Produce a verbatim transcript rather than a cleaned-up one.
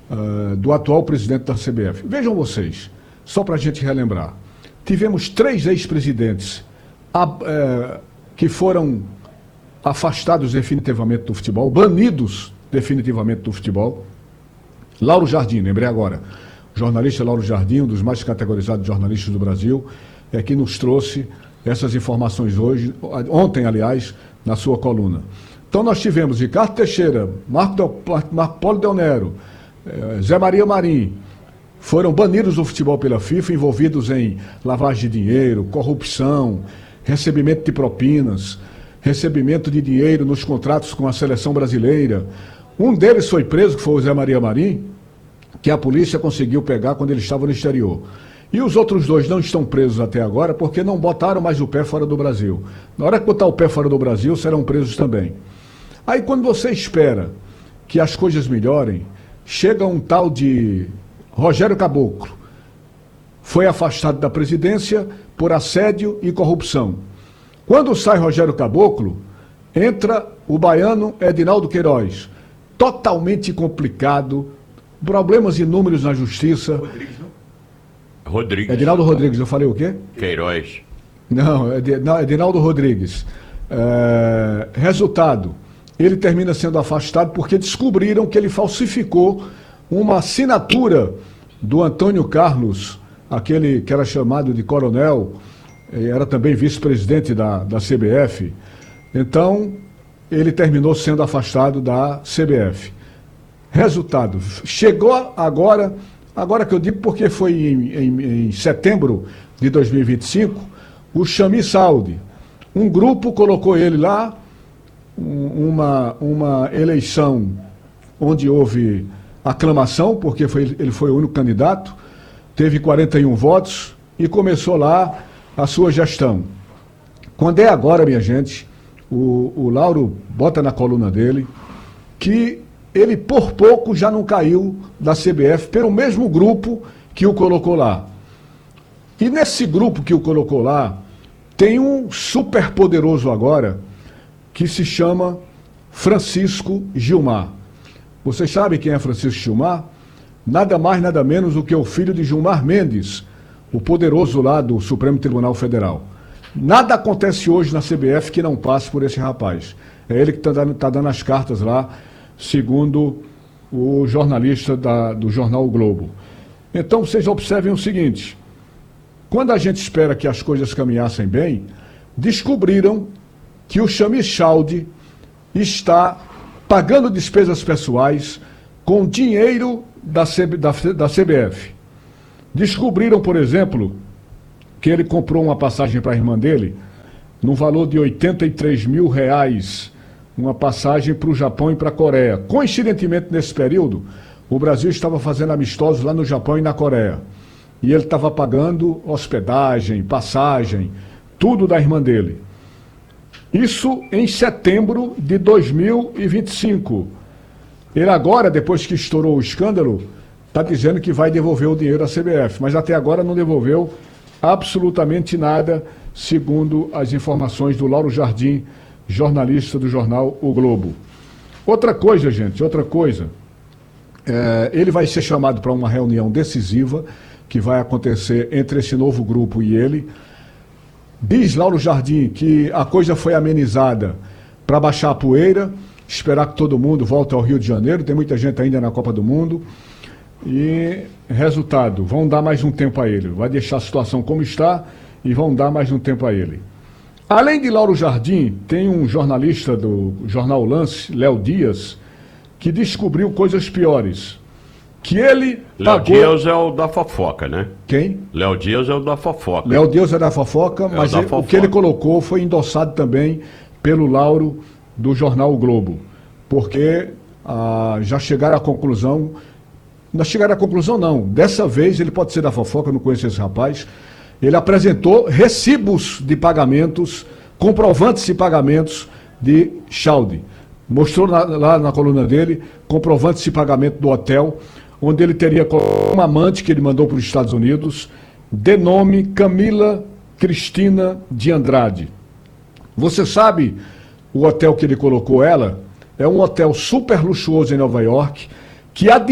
uh, do atual presidente da C B F. Vejam vocês, só para a gente relembrar, tivemos três ex-presidentes uh, que foram afastados definitivamente do futebol, banidos definitivamente do futebol. Lauro Jardim, lembrei agora, o jornalista Lauro Jardim, um dos mais categorizados jornalistas do Brasil, é que nos trouxe essas informações hoje, ontem, aliás, na sua coluna. Então nós tivemos Ricardo Teixeira, Marco, Del, Marco Polo Del Nero, eh, Zé Maria Marim, foram banidos do futebol pela FIFA, envolvidos em lavagem de dinheiro, corrupção, recebimento de propinas, recebimento de dinheiro nos contratos com a seleção brasileira. Um deles foi preso, que foi o Zé Maria Marim, que a polícia conseguiu pegar quando ele estava no exterior. E os outros dois não estão presos até agora porque não botaram mais o pé fora do Brasil. Na hora que botar o pé fora do Brasil, serão presos também. Aí quando você espera que as coisas melhorem, chega um tal de Rogério Caboclo. Foi afastado da presidência por assédio e corrupção. Quando sai Rogério Caboclo, entra o baiano Edinaldo Queiroz. Totalmente complicado, problemas inúmeros na justiça. Rodrigues, não? Rodrigues. Edinaldo Rodrigues, eu falei o quê? Queiroz. Não, Edinaldo Rodrigues. É, resultado, ele termina sendo afastado porque descobriram que ele falsificou uma assinatura do Antônio Carlos, aquele que era chamado de coronel, era também vice-presidente da, da C B F. Então, ele terminou sendo afastado da C B F. Resultado, chegou agora, agora que eu digo porque foi em, em, em setembro de dois mil e vinte e cinco, o Chami Saudi. Um grupo colocou ele lá, uma, uma eleição onde houve aclamação, porque foi, ele foi o único candidato, teve quarenta e um votos e começou lá a sua gestão. Quando é agora, minha gente, o, o Lauro bota na coluna dele que ele por pouco já não caiu da C B F pelo mesmo grupo que o colocou lá. E nesse grupo que o colocou lá, tem um super poderoso agora que se chama Francisco Gilmar. Vocês sabem quem é Francisco Gilmar? Nada mais, nada menos do que o filho de Gilmar Mendes, o poderoso lá do Supremo Tribunal Federal. Nada acontece hoje na C B F que não passe por esse rapaz. É ele que está dando, tá dando as cartas lá, segundo o jornalista da, do jornal o Globo. Então vocês observem o seguinte, quando a gente espera que as coisas caminhassem bem, descobriram que o Chami Saudi está pagando despesas pessoais com dinheiro da, C B, da, da C B F. Descobriram, por exemplo, que ele comprou uma passagem para a irmã dele no valor de oitenta e três mil reais, uma passagem para o Japão e para a Coreia. Coincidentemente, nesse período, o Brasil estava fazendo amistosos lá no Japão e na Coreia. E ele estava pagando hospedagem, passagem, tudo da irmã dele. Isso em setembro de dois mil e vinte e cinco. Ele agora, depois que estourou o escândalo, está dizendo que vai devolver o dinheiro à C B F, mas até agora não devolveu absolutamente nada, segundo as informações do Lauro Jardim, jornalista do jornal O Globo. Outra coisa, gente, outra coisa, é, ele vai ser chamado para uma reunião decisiva que vai acontecer entre esse novo grupo e ele. Diz Lauro Jardim que a coisa foi amenizada para baixar a poeira, esperar que todo mundo volte ao Rio de Janeiro, tem muita gente ainda na Copa do Mundo. E, resultado, vão dar mais um tempo a ele. Vai deixar a situação como está e vão dar mais um tempo a ele. Além de Lauro Jardim, tem um jornalista do jornal Lance, Léo Dias, que descobriu coisas piores. Que ele Léo pagou... Dias é o da fofoca, né? Quem? Léo Dias é o da fofoca. Léo Dias é da fofoca, É mas da ele, fofoca. o que ele colocou foi endossado também pelo Lauro do jornal o Globo. Porque ah, já chegaram à conclusão... Não chegaram à conclusão, não. Dessa vez, ele pode ser da fofoca, eu não conheço esse rapaz. Ele apresentou recibos de pagamentos, comprovantes de pagamentos de Saudi. Mostrou na, lá na coluna dele comprovantes de pagamento do hotel, onde ele teria uma amante que ele mandou para os Estados Unidos, de nome Camila Cristina de Andrade. Você sabe o hotel que ele colocou ela? É um hotel super luxuoso em Nova York, que